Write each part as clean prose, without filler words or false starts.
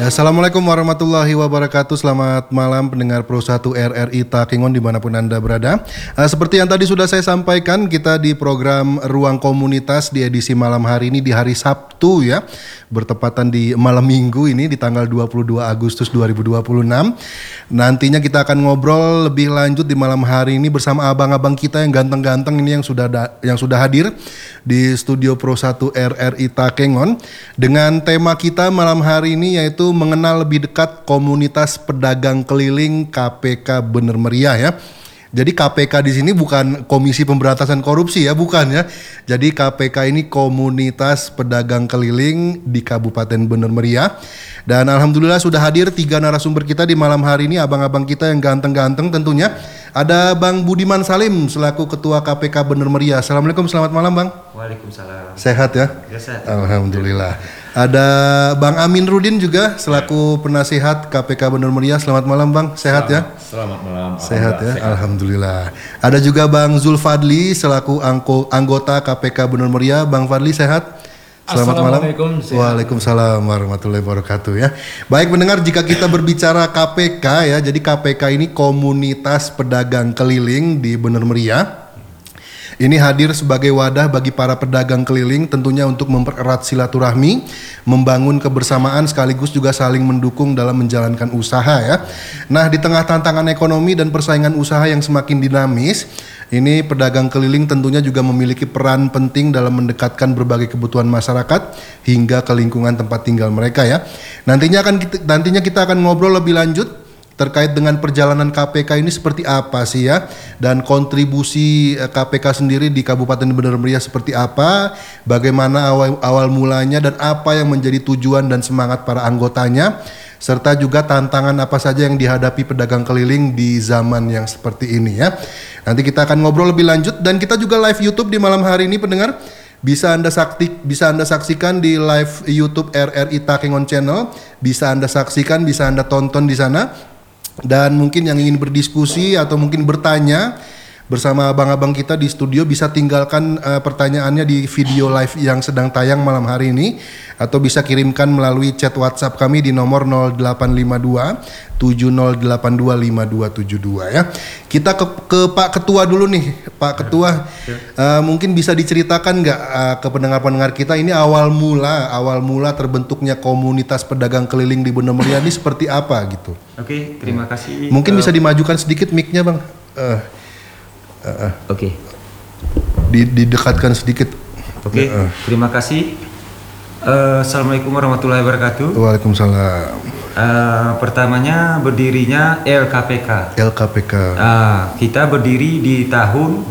Assalamualaikum warahmatullahi wabarakatuh. Selamat malam pendengar Pro 1 RRI Takengon dimanapun Anda berada. Seperti yang tadi sudah saya sampaikan, kita di program Ruang Komunitas di edisi malam hari ini di hari Sabtu ya, bertepatan di malam Minggu ini di tanggal 22 Agustus 2026. Nantinya kita akan ngobrol lebih lanjut di malam hari ini bersama abang-abang kita yang ganteng-ganteng ini yang sudah hadir di studio Pro 1 RRI Takengon dengan tema kita malam hari ini yaitu mengenal lebih dekat komunitas pedagang keliling KPK Bener Meriah ya. Jadi KPK di sini bukan Komisi Pemberantasan Korupsi ya, bukan ya. Jadi KPK ini komunitas pedagang keliling di Kabupaten Bener Meriah. Dan alhamdulillah sudah hadir 3 narasumber kita di malam hari ini, abang-abang kita yang ganteng-ganteng tentunya. Ada Bang Budiman Salim selaku Ketua KPK Bener Meriah. Assalamualaikum, selamat malam Bang. Waalaikumsalam. Sehat ya? Ya sehat. Alhamdulillah. Ada Bang Amin Rudin juga selaku penasihat KPK Bener Meriah. Selamat malam Bang, sehat ya? Selamat malam. Sehat ya, alhamdulillah. Ada juga Bang Zulfadli selaku anggota KPK Bener Meriah. Bang Fadli sehat? Selamat malam. Waalaikumsalam warahmatullahi wabarakatuh ya. Baik pendengar, jika kita berbicara KPK ya, jadi KPK ini komunitas pedagang keliling di Bener Meriah. Ini hadir sebagai wadah bagi para pedagang keliling tentunya untuk mempererat silaturahmi, membangun kebersamaan sekaligus juga saling mendukung dalam menjalankan usaha ya. Nah, di tengah tantangan ekonomi dan persaingan usaha yang semakin dinamis, ini pedagang keliling tentunya juga memiliki peran penting dalam mendekatkan berbagai kebutuhan masyarakat hingga ke lingkungan tempat tinggal mereka ya. Nantinya kita akan ngobrol lebih lanjut terkait dengan perjalanan KPK ini seperti apa sih ya, dan kontribusi KPK sendiri di Kabupaten Bener Meriah seperti apa, bagaimana awal mulanya dan apa yang menjadi tujuan dan semangat para anggotanya, serta juga tantangan apa saja yang dihadapi pedagang keliling di zaman yang seperti ini ya. Nanti kita akan ngobrol lebih lanjut dan kita juga live YouTube di malam hari ini pendengar. Bisa Anda saksikan di live YouTube RRI Takengon Channel, bisa Anda saksikan, bisa Anda tonton di sana. Dan mungkin yang ingin berdiskusi atau mungkin bertanya bersama abang-abang kita di studio bisa tinggalkan pertanyaannya di video live yang sedang tayang malam hari ini, atau bisa kirimkan melalui chat WhatsApp kami di nomor 0852 7082 5272 ya. Kita ke Pak Ketua dulu nih, Pak Ketua. Mungkin bisa diceritakan nggak ke pendengar-pendengar kita ini awal mula terbentuknya komunitas pedagang keliling di Bener Meriah ini seperti apa gitu? Oke, terima kasih. Mungkin bisa dimajukan sedikit mic-nya Bang. Oke. Didekatkan sedikit. Oke, terima kasih. Assalamualaikum warahmatullahi wabarakatuh. Waalaikumsalam. Pertamanya berdirinya LKPK. LKPK. Kita berdiri di tahun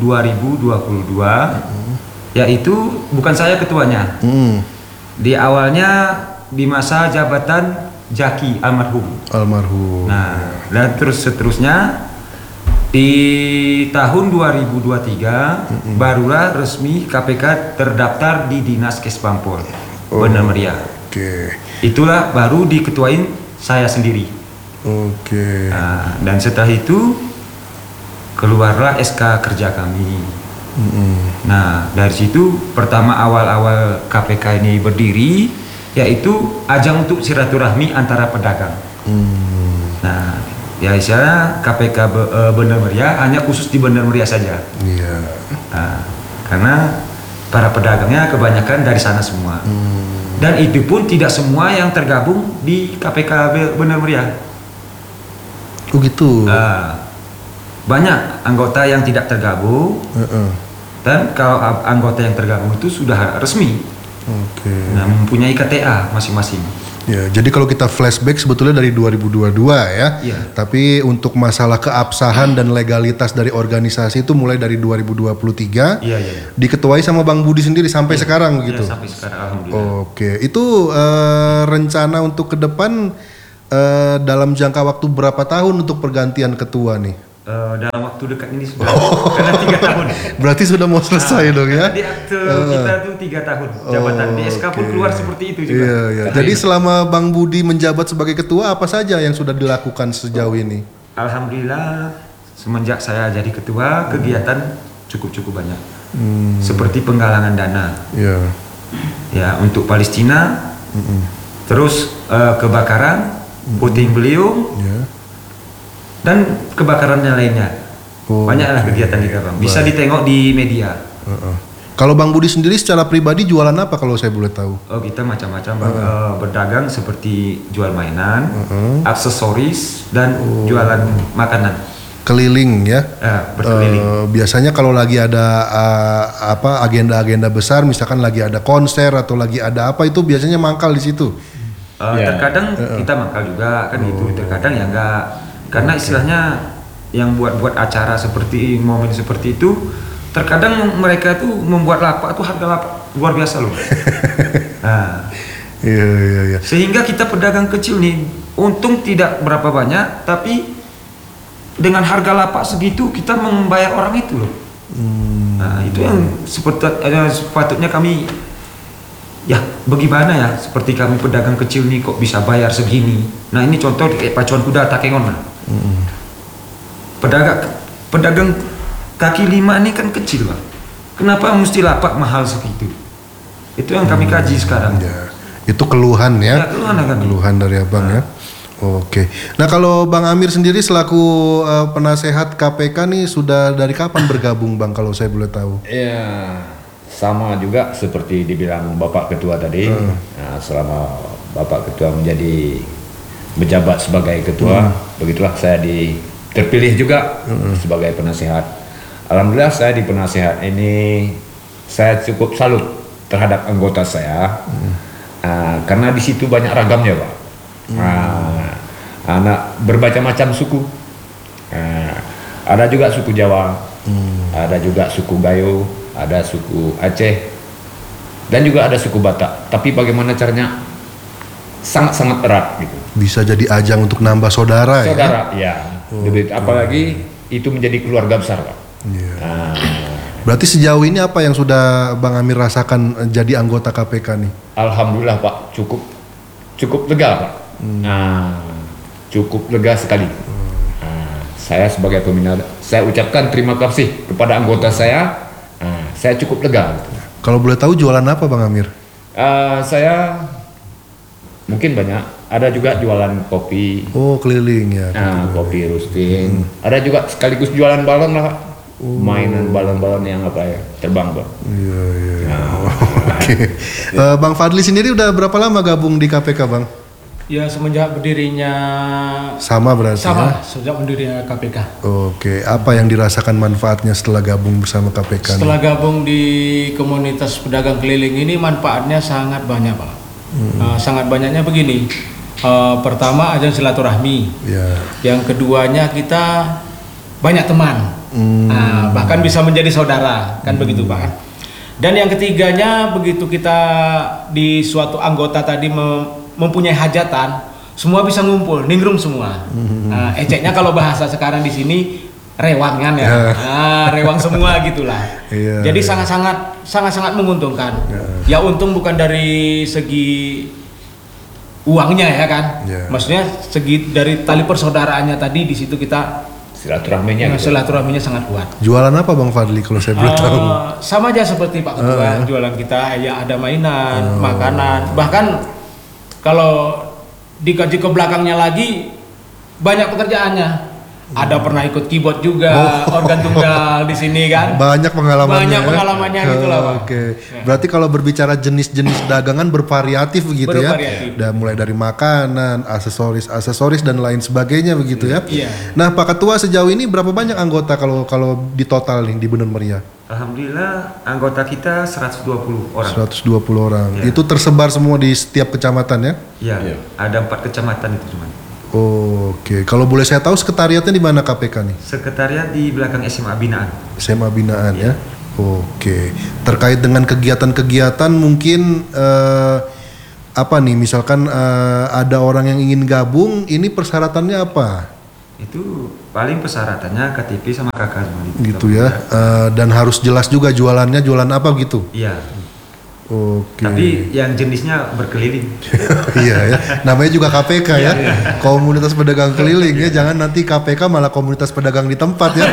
2022. Yaitu bukan saya ketuanya. Di awalnya di masa jabatan Jaki almarhum. Nah, dan seterusnya di tahun 2023 barulah resmi KPK terdaftar di Dinas Kesbangpol Bener Meriah. Itulah baru diketuain saya sendiri. Nah, dan setelah itu keluarlah SK kerja kami. Nah, dari situ pertama awal-awal KPK ini berdiri yaitu ajang untuk silaturahmi antara pedagang. Nah, ya istilahnya KPK Bener Meriah hanya khusus di Bener Meriah saja. Iya. Nah, karena para pedagangnya kebanyakan dari sana semua. Dan itu pun tidak semua yang tergabung di KPK Bener Meriah. Oh gitu. Banyak anggota yang tidak tergabung. Dan kalau anggota yang tergabung itu sudah resmi. Nah, mempunyai KTA masing-masing. Ya, jadi kalau kita flashback sebetulnya dari 2022 ya. Tapi untuk masalah keabsahan dan legalitas dari organisasi itu mulai dari 2023. Diketuai sama Bang Budi sendiri sampai sekarang gitu. Sampai sekarang alhamdulillah. Itu rencana untuk ke depan dalam jangka waktu berapa tahun untuk pergantian ketua nih? Dalam waktu dekat ini sudah karena 3 tahun. Berarti sudah mau selesai dong ya? Di akte kita tuh 3 tahun jabatan. Di SK pun keluar seperti itu juga. Iya. Jadi selama Bang Budi menjabat sebagai ketua, apa saja yang sudah dilakukan sejauh ini? Alhamdulillah semenjak saya jadi ketua kegiatan cukup banyak. Seperti penggalangan dana. Ya untuk Palestina. terus kebakaran, puting beliung, dan kebakaran yang lainnya. Banyaklah kegiatan kita Bang. Bisa ditengok di media. Kalau Bang Budi sendiri secara pribadi jualan apa kalau saya boleh tahu? Oh kita macam-macam Bang. Berdagang seperti jual mainan, aksesoris, dan jualan makanan. Keliling ya, berkeliling. Biasanya kalau lagi ada agenda-agenda besar, misalkan lagi ada konser atau lagi ada apa itu biasanya mangkal di situ. Terkadang kita mangkal juga kan itu, terkadang ya enggak, karena istilahnya yang buat acara seperti momen seperti itu, terkadang mereka tuh membuat lapak tuh harga lapak luar biasa loh. Nah, iya. Sehingga kita pedagang kecil nih, untung tidak berapa banyak, tapi dengan harga lapak segitu kita membayar orang itu loh. Nah itu yang sepatutnya kami ya bagaimana ya, seperti kami pedagang kecil nih kok bisa bayar segini. Nah ini contoh pacuan kuda Takengon lah. Pedagang kaki lima ini kan kecil Bang. Kenapa mesti lapak mahal segitu? Itu yang kami kaji sekarang. Ya. Itu keluhan ya. Keluhan dari abang ya. Oke. Nah kalau Bang Amir sendiri selaku penasehat KPK nih sudah dari kapan bergabung Bang kalau saya boleh tahu? Ya sama juga seperti dibilang Bapak Ketua tadi. Nah, selama Bapak Ketua menjabat sebagai Ketua, begitulah saya terpilih juga sebagai penasehat. Alhamdulillah saya di penasehat ini saya cukup salut terhadap anggota saya karena di situ banyak ragamnya Pak. Anak bermacam-macam suku, ada juga suku Jawa, ada juga suku Gayo, ada suku Aceh, dan juga ada suku Batak. Tapi bagaimana caranya sangat-sangat erat gitu. Bisa jadi ajang untuk nambah saudara ya? Saudara, ya. Apalagi itu menjadi keluarga besar Pak. Berarti sejauh ini apa yang sudah Bang Amir rasakan jadi anggota KPK nih? Alhamdulillah Pak, cukup lega Pak. Cukup lega sekali. Saya sebagai pembina, saya ucapkan terima kasih kepada anggota saya. Saya cukup lega. Kalau boleh tahu jualan apa Bang Amir? Saya mungkin banyak. Ada juga jualan kopi. Oh keliling ya. Kopi roasting. Ada juga sekaligus jualan balon lah Pak. Mainan balon-balon yang terbang Pak. Iya. Oke. Bang Fadli sendiri udah berapa lama gabung di KPK Bang? Ya semenjak berdirinya sama berarti ya? Sejak berdirinya KPK. Oke, apa yang dirasakan manfaatnya setelah gabung bersama KPK? Setelah gabung di komunitas pedagang keliling ini manfaatnya sangat banyak Pak. Sangat banyaknya begini. Pertama ajang silaturahmi. Yang keduanya kita banyak teman. Bahkan bisa menjadi saudara kan begitu Pak. Dan yang ketiganya begitu kita di suatu anggota tadi mempunyai hajatan, semua bisa ngumpul, ningrum semua. Eceknya kalau bahasa sekarang di sini rewangan ya. Rewang semua gitulah. Jadi sangat menguntungkan. Ya untung bukan dari segi uangnya ya kan. Maksudnya segi dari tali persaudaraannya tadi di situ kita silaturahminya sangat kuat. Jualan apa Bang Fadli kalau saya boleh tahu? Sama aja seperti Pak Ketua, jualan kita ya ada mainan, makanan, bahkan kalau dikaji ke belakangnya lagi banyak pekerjaannya. Ada pernah ikut keyboard juga, organ tunggal di sini kan. Banyak pengalamannya. Gitulah Pak. Oke. Berarti kalau berbicara jenis-jenis dagangan bervariatif begitu ya. Dan mulai dari makanan, aksesoris dan lain sebagainya begitu ya. Iya. Nah, Pak Ketua sejauh ini berapa banyak anggota kalau di total nih di Bener Meriah? Alhamdulillah anggota kita 120 orang. 120 orang. Ya. Itu tersebar semua di setiap kecamatan ya? Iya. Ada 4 kecamatan itu cuma. Oke. Kalau boleh saya tahu sekretariatnya di mana KPK nih? Sekretariat di belakang SMA Binaan. SMA Binaan ya. Oke. Terkait dengan kegiatan-kegiatan mungkin apa nih? Misalkan ada orang yang ingin gabung, ini persyaratannya apa? Itu paling persyaratannya KTP sama KK gitu ya. Dan harus jelas juga jualannya jualan apa gitu. Iya. Oke. Tapi yang jenisnya berkeliling. Iya ya. Namanya juga KPK ya. Komunitas pedagang keliling ya. Jangan nanti KPK malah komunitas pedagang di tempat ya.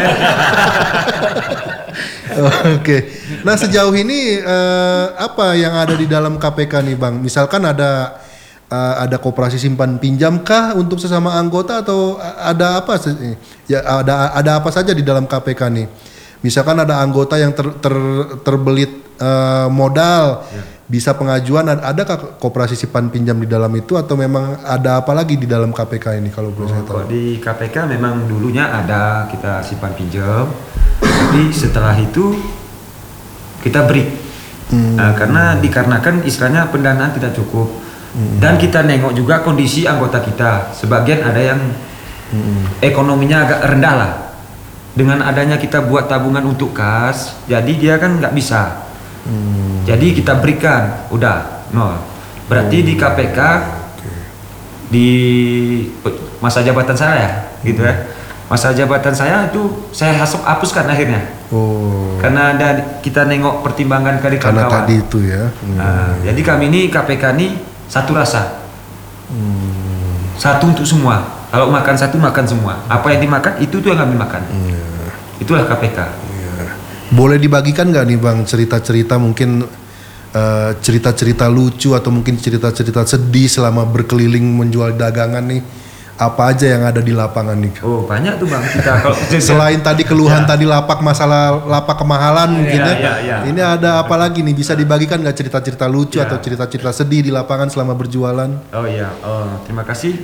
Oke. Nah sejauh ini apa yang ada di dalam KPK nih Bang? Misalkan ada ada koperasi simpan pinjam kah untuk sesama anggota atau ada apa? Ya ada apa saja di dalam KPK nih? Misalkan ada anggota yang terbelit modal, bisa pengajuan, adakah koperasi simpan pinjam di dalam itu atau memang ada apa lagi di dalam KPK ini kalau boleh saya tahu? Di KPK memang dulunya ada kita simpan pinjam, tapi setelah itu kita break karena dikarenakan istilahnya pendanaan tidak cukup dan kita nengok juga kondisi anggota kita, sebagian ada yang ekonominya agak rendah lah. Dengan adanya kita buat tabungan untuk kas, jadi dia kan nggak bisa. Jadi kita berikan, udah nol. Berarti di KPK di masa jabatan saya, gitu ya. Masa jabatan saya itu saya hapuskan akhirnya. Karena ada kita nengok pertimbangan dari kawan. Karena tadi itu ya. Jadi kami ini KPK ini satu rasa, satu untuk semua. Kalau makan satu makan semua. Apa yang dimakan itu tuh yang kami makan. Itulah KPK. Boleh dibagikan nggak nih Bang cerita-cerita mungkin cerita-cerita lucu atau mungkin cerita-cerita sedih selama berkeliling menjual dagangan nih? Apa aja yang ada di lapangan nih? Oh banyak tuh Bang kita. Kalau selain tadi keluhan tadi masalah lapak kemahalan mungkin Ini ada apa lagi nih? Bisa dibagikan nggak cerita-cerita lucu atau cerita-cerita sedih di lapangan selama berjualan? Oh iya, terima kasih.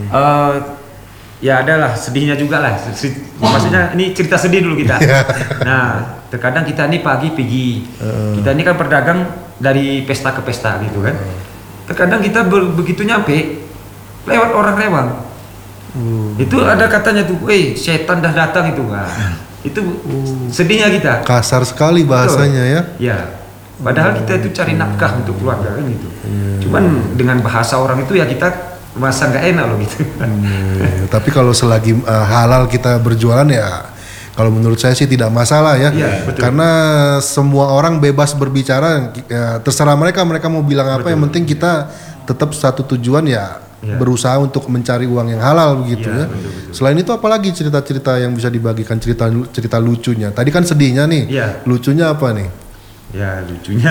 Ya adalah sedihnya juga lah. Maksudnya ini cerita sedih dulu kita. Nah, terkadang kita ini pagi pergi. Kita ini kan pedagang dari pesta ke pesta gitu kan. Terkadang kita begitu nyampe lewat orang rewang. Itu ada katanya tuh, setan dah datang itu kan. Itu sedihnya kita. Kasar sekali bahasanya ya. Ya. Padahal kita itu cari nafkah untuk keluarga kan gitu. Cuman dengan bahasa orang itu ya kita masa nggak enak loh gitu. Tapi kalau selagi halal kita berjualan ya, kalau menurut saya sih tidak masalah ya. Karena semua orang bebas berbicara, ya, terserah mereka mau bilang apa. Yang penting kita tetap satu tujuan ya, berusaha untuk mencari uang yang halal begitu ya. Betul. Selain itu apalagi cerita-cerita yang bisa dibagikan, cerita lucunya. Tadi kan sedihnya nih. Lucunya apa nih? Ya lucunya.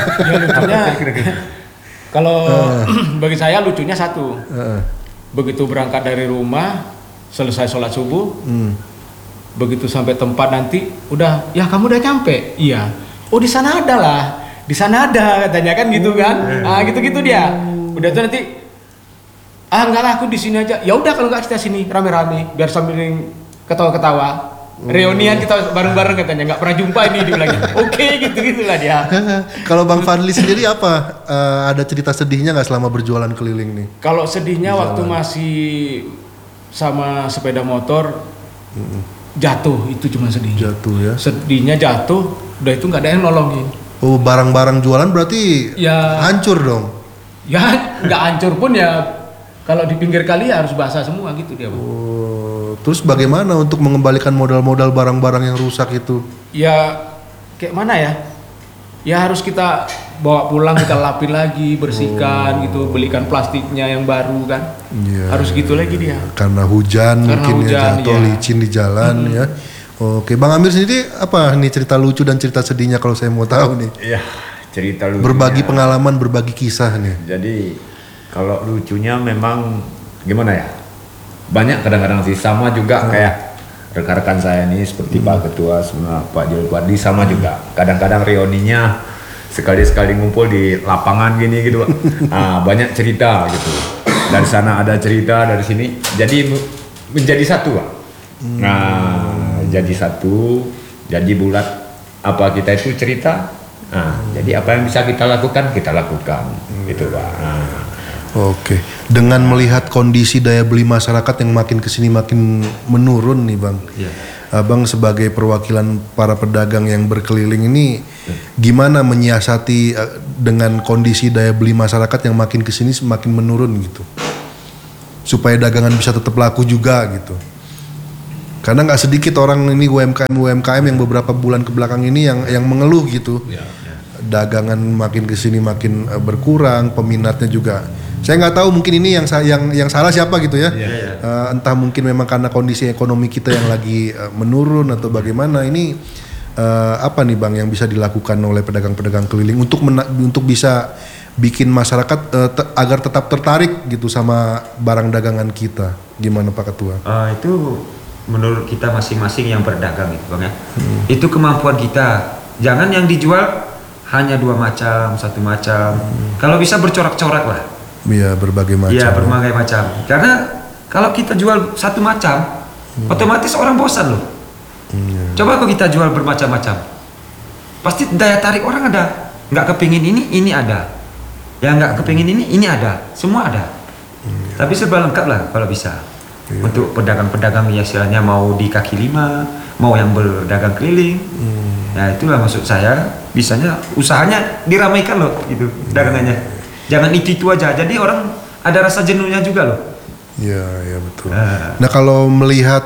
Kalau bagi saya lucunya satu, begitu berangkat dari rumah, selesai sholat subuh, begitu sampai tempat nanti, udah, ya kamu udah nyampe, iya, oh di sana ada lah, di sana ada katanya kan gitu kan, gitu-gitu dia, udah tuh nanti, enggak lah aku di sini aja, ya udah kalau nggak kita sini rame-rame, biar sambil ketawa-ketawa. Reunian kita bareng-bareng katanya, nggak pernah jumpa ini dibilangnya. Oke, gitu-gitulah dia. Kalau Bang Fadli sendiri apa? Ada cerita sedihnya nggak selama berjualan keliling nih? Kalau sedihnya waktu masih sama sepeda motor jatuh, itu cuma sedih. Jatuh ya? Sedihnya jatuh, udah itu nggak ada yang nolongin. Oh, barang-barang jualan berarti ya hancur dong? Ya nggak hancur pun ya, kalau di pinggir kali ya harus basah semua gitu dia. Terus bagaimana untuk mengembalikan modal-modal barang-barang yang rusak itu? Ya kayak mana ya? Ya harus kita bawa pulang, kita lapin lagi, bersihkan gitu, belikan plastiknya yang baru kan. Harus gitu lagi dia. Karena hujan mungkin ya, jatuh licin di jalan ya. Oke, Bang Amir sendiri apa nih cerita lucu dan cerita sedihnya kalau saya mau tahu nih? Iya, cerita lucunya. Berbagi pengalaman, berbagi kisah nih. Jadi kalau lucunya memang gimana ya? Banyak kadang-kadang sih, sama juga kayak rekan-rekan saya nih seperti Pak Ketua sama Pak Julfadli sama juga. Kadang-kadang reuninya sekali-sekali ngumpul di lapangan gini gitu. Banyak cerita gitu. Dari sana ada cerita, dari sini. Jadi menjadi satu Pak. Jadi satu, jadi bulat apa kita itu cerita. Jadi apa yang bisa kita lakukan gitu Pak. Oke, dengan melihat kondisi daya beli masyarakat yang makin kesini makin menurun nih Bang, Abang sebagai perwakilan para pedagang yang berkeliling ini, gimana menyiasati dengan kondisi daya beli masyarakat yang makin kesini semakin menurun gitu, supaya dagangan bisa tetap laku juga gitu. Karena nggak sedikit orang ini UMKM yang beberapa bulan kebelakang ini yang mengeluh gitu, dagangan makin kesini makin berkurang, peminatnya juga. Saya nggak tahu mungkin ini yang salah siapa gitu ya. Entah mungkin memang karena kondisi ekonomi kita yang lagi menurun atau bagaimana. Ini apa nih Bang yang bisa dilakukan oleh pedagang-pedagang keliling untuk bisa bikin masyarakat agar tetap tertarik gitu sama barang dagangan kita? Gimana Pak Ketua? Itu menurut kita masing-masing yang berdagang itu Bang ya. Itu kemampuan kita. Jangan yang dijual hanya 2 macam, 1 macam. Kalau bisa bercorak-corak lah. Iya, berbagai macam. Iya, berbagai macam. Karena kalau kita jual 1 macam, otomatis orang bosan loh. Coba kalau kita jual bermacam-macam, pasti daya tarik orang ada. Nggak kepingin ini ada. Yang nggak kepingin ini ada. Semua ada. Tapi serba lengkap lah kalau bisa. Untuk pedagang-pedagang yang istilahnya mau di kaki 5, mau yang berdagang keliling. Nah itulah maksud saya, bisanya usahanya diramaikan loh gitu dagangannya. Jangan itu aja. Jadi orang ada rasa jenuhnya juga loh. Iya betul. Nah kalau melihat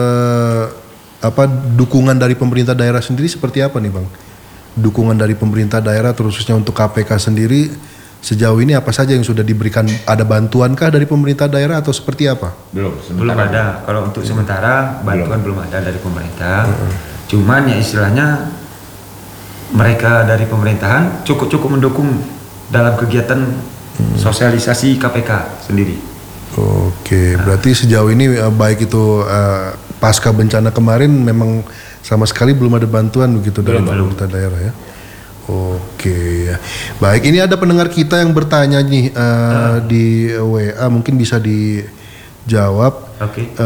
dukungan dari pemerintah daerah sendiri seperti apa nih Bang? Dukungan dari pemerintah daerah khususnya untuk KPK sendiri sejauh ini apa saja yang sudah diberikan? Ada bantuankah dari pemerintah daerah atau seperti apa? Belum ada. Kalau untuk sementara bantuan belum ada dari pemerintah. Cuman ya istilahnya mereka dari pemerintahan cukup mendukung dalam kegiatan sosialisasi KPK sendiri. Oke, berarti sejauh ini baik itu pasca bencana kemarin memang sama sekali belum ada bantuan begitu dari pemerintah daerah ya. Oke ya. Baik, ini ada pendengar kita yang bertanya nih di WA, mungkin bisa dijawab.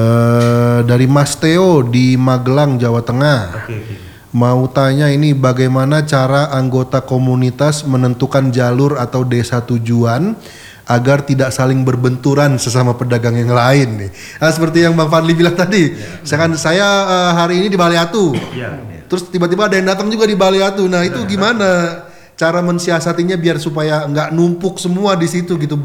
Dari Mas Theo di Magelang, Jawa Tengah. Mau tanya ini bagaimana cara anggota komunitas menentukan jalur atau desa tujuan agar tidak saling berbenturan sesama pedagang yang lain nih. Seperti yang Bang Fadli bilang tadi, saya hari ini di Baliatu, terus tiba-tiba ada yang datang juga di Baliatu. Nah itu gimana cara mensiasatinya biar supaya nggak numpuk semua di situ gitu?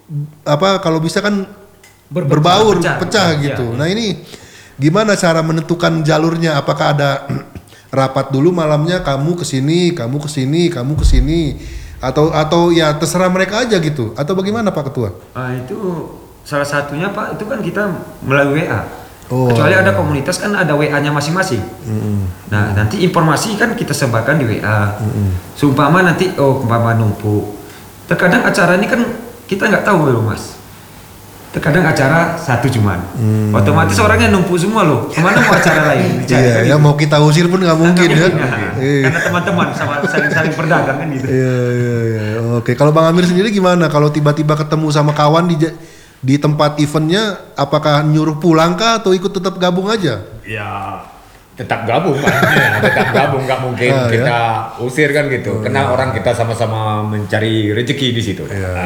Kalau bisa kan berbaur, pecah gitu. Nah ini gimana cara menentukan jalurnya? Apakah ada rapat dulu malamnya, kamu kesini, kamu kesini, kamu kesini? Atau ya terserah mereka aja gitu, atau bagaimana Pak Ketua? Itu salah satunya Pak, itu kan kita melalui WA. Kecuali ada komunitas kan ada WA-nya masing-masing. Nah nanti informasi kan kita sebarkan di WA. Seumpama nanti umpama numpuk. Terkadang acara ini kan kita nggak tahu loh Mas. Terkadang acara satu cuman, otomatis orangnya numpuk semua loh. Kemana mau acara lain? Iya, mau kita usir pun nggak mungkin kan? Karena teman-teman sama saling berdagang kan gitu. Iya. Oke, kalau Bang Amir sendiri gimana? Kalau tiba-tiba ketemu sama kawan di tempat eventnya, apakah nyuruh pulang kah atau ikut tetap gabung aja? Ya tetap gabung nggak mungkin kita usir kan gitu. Karena orang kita sama-sama mencari rezeki di situ.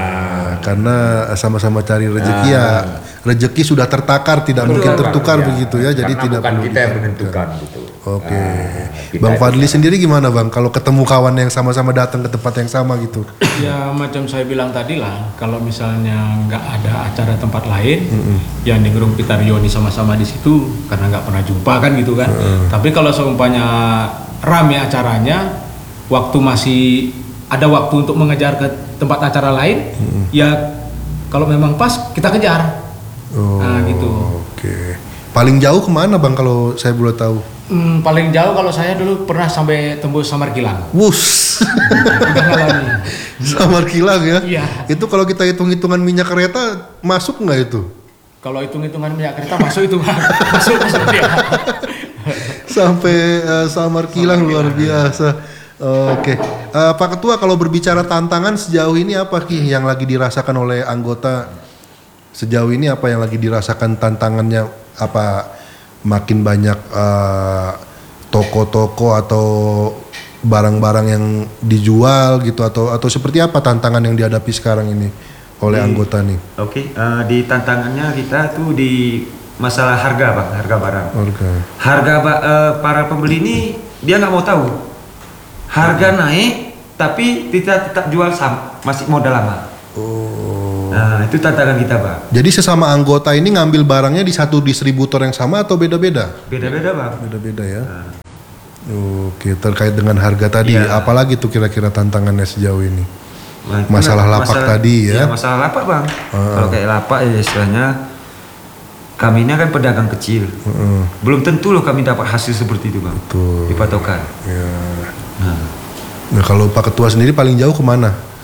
Karena sama-sama cari rezeki rezeki sudah tertakar, tidak mungkin tertukar begitu ya. Jadi tidak bukan perlu kita yang menentukan gitu. Oke. Bang Fadli sendiri gimana Bang? Kalau ketemu kawan yang sama-sama datang ke tempat yang sama gitu? Ya macam saya bilang tadi lah, kalau misalnya nggak ada acara tempat lain, yang di Gerung Pitarioni sama-sama di situ karena nggak pernah jumpa kan gitu kan. Tapi kalau seumpamanya rame acaranya, waktu masih ada waktu untuk mengejar ke tempat acara lain, ya kalau memang pas kita kejar. Nah gitu. Oke. Paling jauh kemana Bang kalau saya boleh tahu? Paling jauh kalau saya dulu pernah sampai tembus Samar Kilang. Wus. Samar Kilang ya? Iya. Itu kalau kita hitung-hitungan minyak kereta masuk nggak itu? Kalau hitung-hitungan minyak kereta masuk itu masuk ya. Sampai Samar Kilang luar biasa. Oke. Pak Ketua, kalau berbicara tantangan sejauh ini apa Ki yang lagi dirasakan oleh anggota? Sejauh ini apa yang lagi dirasakan tantangannya? Apa makin banyak toko-toko atau barang-barang yang dijual gitu atau seperti apa tantangan yang dihadapi sekarang ini oleh anggota nih? Di tantangannya kita tuh di masalah harga Bang, harga barang. Harga para pembeli ini dia nggak mau tahu. Harga naik tapi kita tetap jual masih modal lama. Nah itu tantangan kita Bang. Jadi sesama anggota ini ngambil barangnya di satu distributor yang sama atau beda-beda? Beda-beda Bang. Beda-beda ya. Oke, terkait dengan harga tadi, apalagi tuh kira-kira tantangannya sejauh ini? Masalah lapak tadi ya? Iya masalah lapak Bang. Kalau kayak lapak ya istilahnya kami ini kan pedagang kecil. Belum tentu loh kami dapat hasil seperti itu Bang. Betul. Di patokan. Ya. Nah kalau Pak Ketua sendiri paling jauh kemana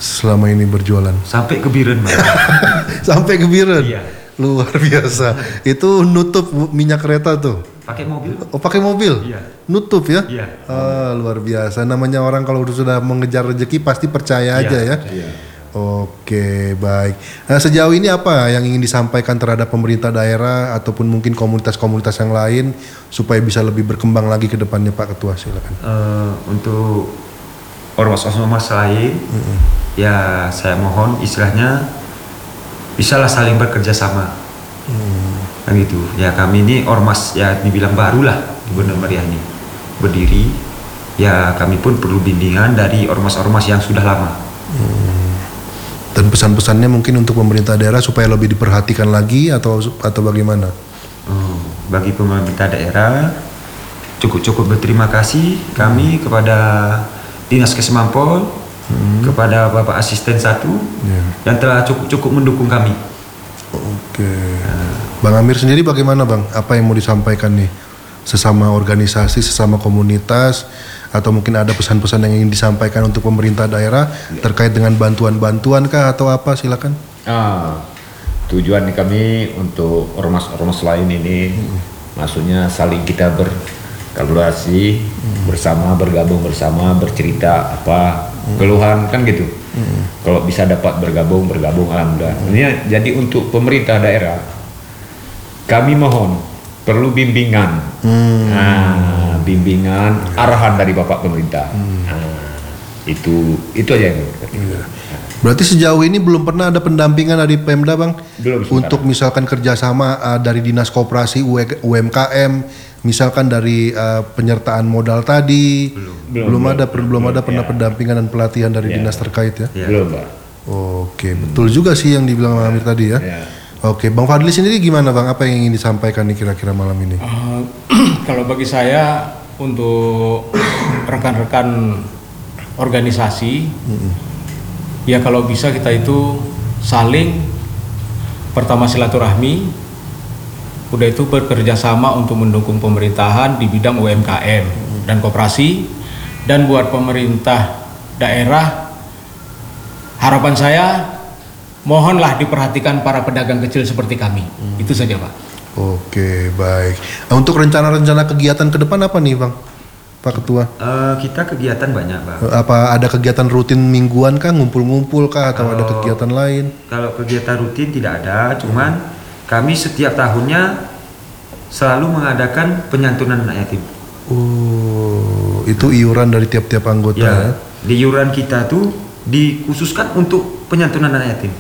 selama ini berjualan? Sampai ke Biren. Sampai ke Biren? Iya. Luar biasa. Itu nutup minyak kereta tuh? Pakai mobil. Oh, pakai mobil? Iya. Nutup ya? Iya. Luar biasa. Namanya orang kalau sudah mengejar rezeki pasti percaya aja ya? Iya. Oke, baik. Nah, sejauh ini apa yang ingin disampaikan terhadap pemerintah daerah ataupun mungkin komunitas-komunitas yang lain supaya bisa lebih berkembang lagi ke depannya, Pak Ketua? Silakan. Untuk ormas-ormas lain, ya saya mohon istilahnya bisalah saling bekerja sama. Kan gitu. Ya kami ini ormas ya dibilang barulah di Bener Meriah ini berdiri. Ya kami pun perlu bimbingan dari ormas-ormas yang sudah lama. Dan pesan-pesannya mungkin untuk pemerintah daerah supaya lebih diperhatikan lagi atau bagaimana? Bagi pemerintah daerah cukup berterima kasih kami kepada Dinas Kesemampol, kepada Bapak Asisten 1 yang telah cukup mendukung kami. Oke. Bang Amir sendiri bagaimana Bang? Apa yang mau disampaikan nih? Sesama organisasi, sesama komunitas, atau mungkin ada pesan-pesan yang ingin disampaikan untuk pemerintah daerah terkait dengan bantuan-bantuan kah atau apa? Silakan. Tujuan kami untuk ormas-ormas lain ini maksudnya saling kita berkolaborasi bersama, bergabung bersama, bercerita apa keluhan kan gitu. Kalau bisa dapat bergabung alhamdulillah. Ini jadi untuk pemerintah daerah kami mohon perlu bimbingan. Bimbingan arahan dari Bapak pemerintah. Itu aja yang Berarti sejauh ini belum pernah ada pendampingan dari Pemda Bang? Belum. Untuk misalkan kerjasama dari Dinas Koperasi UMKM, misalkan dari penyertaan modal tadi, belum ada pernah pendampingan dan pelatihan dari dinas terkait ya? Belum Pak. Oke, betul juga sih yang dibilang Bang Amir tadi ya. Oke, Bang Fadli sendiri gimana Bang? Apa yang ingin disampaikan nih kira-kira malam ini? Kalau bagi saya untuk rekan-rekan organisasi, ya kalau bisa kita itu saling pertama silaturahmi, udah itu bekerja sama untuk mendukung pemerintahan di bidang UMKM dan koperasi, dan buat pemerintah daerah harapan saya mohonlah diperhatikan para pedagang kecil seperti kami. Itu saja Pak. Oke, baik. Nah, untuk rencana-rencana kegiatan ke depan apa nih Bang, Pak Ketua? Kita kegiatan banyak Bang. Apa ada kegiatan rutin mingguan kah, ngumpul-ngumpul kah, atau ada kegiatan lain? Kalau kegiatan rutin tidak ada, cuman kami setiap tahunnya selalu mengadakan penyantunan anak yatim. Oh, itu iuran dari tiap-tiap anggota ya? Di iuran kita tuh dikhususkan untuk penyantunan anak yatim.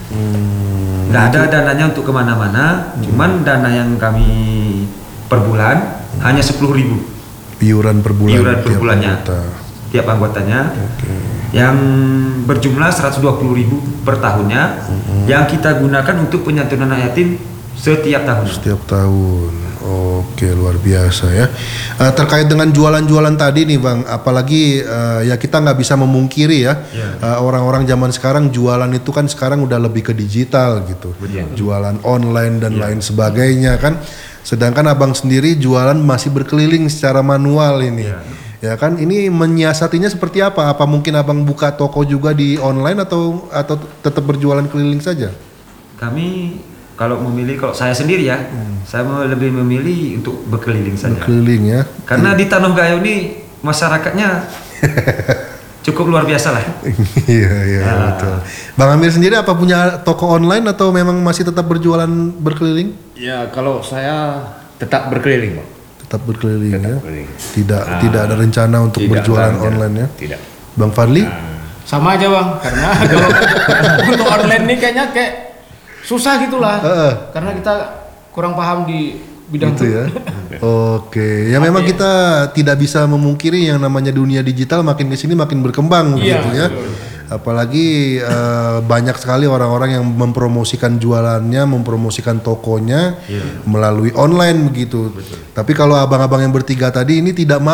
Nggak ada dananya untuk kemana-mana, cuman dana yang kami per bulan hanya 10.000. Iuran per bulan. Iuran per bulannya. Tiap anggotanya. Yang berjumlah 120.000 per tahunnya, yang kita gunakan untuk penyantunan anak yatim setiap tahun. Setiap tahun. Oke, luar biasa ya. Terkait dengan jualan-jualan tadi nih Bang, apalagi ya kita nggak bisa memungkiri ya, orang-orang zaman sekarang jualan itu kan sekarang udah lebih ke digital gitu, jualan online dan lain sebagainya kan. Sedangkan Abang sendiri jualan masih berkeliling secara manual ini. Ya kan, ini menyiasatinya seperti apa? Apa mungkin Abang buka toko juga di online atau tetap berjualan keliling saja? Kami kalau saya sendiri ya, saya lebih memilih untuk berkeliling saja. Berkeliling ya. Karena di Tanah Gayo ini masyarakatnya cukup luar biasa lah. Iya betul. Bang Amir sendiri apa punya toko online atau memang masih tetap berjualan berkeliling? Ya kalau saya tetap berkeliling Pak. Tetap berkeliling ya. Tidak ada rencana untuk berjualan online ya. Tidak. Bang Fadli? Sama aja Bang, karena kalau untuk online ini kayaknya kayak susah gitulah, karena kita kurang paham di bidang itu ya. Oke, ya memang kita tidak bisa memungkiri yang namanya dunia digital makin kesini makin berkembang begitu ya. Apalagi banyak sekali orang-orang yang mempromosikan jualannya, mempromosikan tokonya melalui online begitu. Tapi kalau abang-abang yang bertiga tadi ini tidak